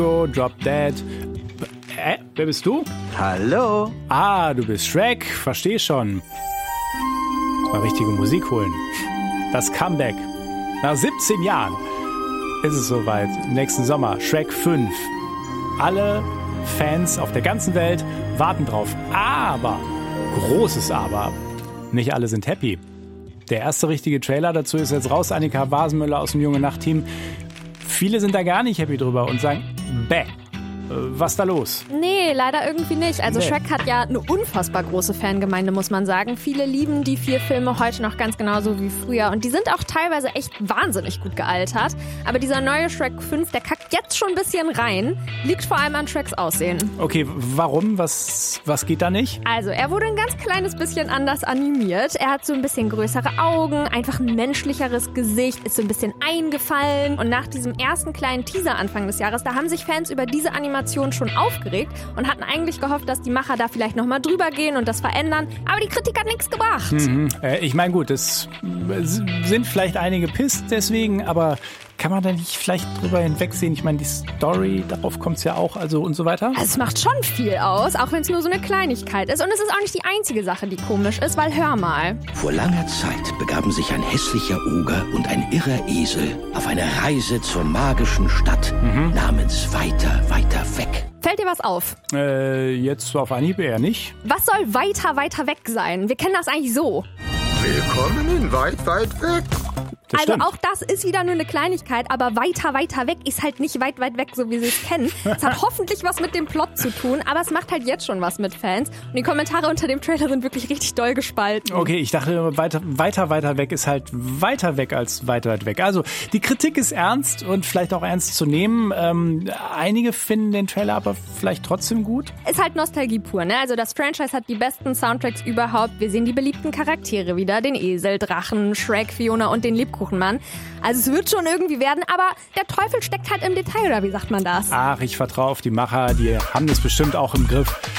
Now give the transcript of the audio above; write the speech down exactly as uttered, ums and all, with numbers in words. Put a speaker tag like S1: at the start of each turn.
S1: Drop Dead. Äh, wer bist du?
S2: Hallo.
S1: Ah, du bist Shrek. Versteh schon. Mal richtige Musik holen. Das Comeback. Nach siebzehn Jahren ist es soweit. Nächsten Sommer. Shrek fünf. Alle Fans auf der ganzen Welt warten drauf. Aber, großes Aber, nicht alle sind happy. Der erste richtige Trailer dazu ist jetzt raus. Annika Wasenmüller aus dem Junge Nacht-Team. Viele sind da gar nicht happy drüber und sagen, bäh. Was ist da los?
S3: Nee, leider irgendwie nicht. Also nee. Shrek hat ja eine unfassbar große Fangemeinde, muss man sagen. Viele lieben die vier Filme heute noch ganz genauso wie früher. Und die sind auch teilweise echt wahnsinnig gut gealtert. Aber dieser neue Shrek fünf, der kackt jetzt schon ein bisschen rein. Liegt vor allem an Shreks Aussehen.
S1: Okay, warum? Was, was geht da nicht?
S3: Also, er wurde ein ganz kleines bisschen anders animiert. Er hat so ein bisschen größere Augen, einfach ein menschlicheres Gesicht, ist so ein bisschen eingefallen. Und nach diesem ersten kleinen Teaser Anfang des Jahres, da haben sich Fans über diese Animation schon aufgeregt und hatten eigentlich gehofft, dass die Macher da vielleicht nochmal drüber gehen und das verändern. Aber die Kritik hat nichts gebracht.
S1: Mhm. Äh, ich meine, gut, es sind vielleicht einige pisst deswegen, aber kann man da nicht vielleicht drüber hinwegsehen? Ich meine, die Story, darauf kommt es ja auch, also und so weiter.
S3: Also es macht schon viel aus, auch wenn es nur so eine Kleinigkeit ist. Und es ist auch nicht die einzige Sache, die komisch ist, weil hör mal.
S4: Vor langer Zeit begaben sich ein hässlicher Oger und ein irrer Esel auf eine Reise zur magischen Stadt mhm. namens Weiter, Weiter Weg.
S3: Fällt dir was auf?
S1: Äh, jetzt auf Anhieb eher nicht.
S3: Was soll weiter, weiter weg sein? Wir kennen das eigentlich so.
S5: Willkommen in Weit, Weit Weg.
S1: Das
S3: also
S1: stimmt.
S3: auch das ist wieder nur eine Kleinigkeit, aber weiter, weiter weg ist halt nicht weit, weit weg, so wie sie es kennen. Es hat hoffentlich was mit dem Plot zu tun, aber es macht halt jetzt schon was mit Fans. Und die Kommentare unter dem Trailer sind wirklich richtig doll gespalten.
S1: Okay, ich dachte, weiter, weiter, weiter weg ist halt weiter weg als weiter, weit weg. Also die Kritik ist ernst und vielleicht auch ernst zu nehmen. Ähm, einige finden den Trailer aber vielleicht trotzdem gut.
S3: Ist halt Nostalgie pur, ne? Also das Franchise hat die besten Soundtracks überhaupt. Wir sehen die beliebten Charaktere wieder, den Esel, Drachen, Shrek, Fiona und den Lebkuchenmann. Also es wird schon irgendwie werden, aber der Teufel steckt halt im Detail, oder wie sagt man das?
S1: Ach, ich vertraue auf die Macher, die haben das bestimmt auch im Griff.